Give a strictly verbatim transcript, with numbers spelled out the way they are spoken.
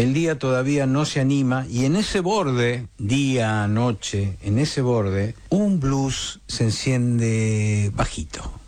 el día todavía no se anima, y en ese borde, día, noche, en ese borde, un blues se enciende bajito.